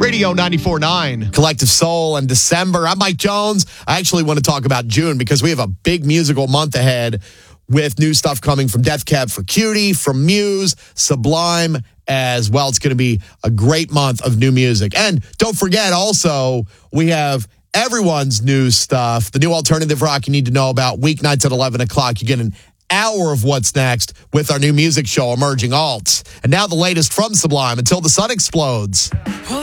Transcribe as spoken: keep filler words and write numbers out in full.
Radio ninety-four point nine. Collective Soul and December. I'm Mike Jones. I actually want to talk about June because we have a big musical month ahead with new stuff coming from Death Cab for Cutie, from Muse, Sublime as well. It's going to be a great month of new music. And don't forget also, we have everyone's new stuff, the new alternative rock you need to know about, weeknights at eleven o'clock. You get an hour of what's next with our new music show, Emerging Alts. And now the latest from Sublime, Until the Sun Explodes.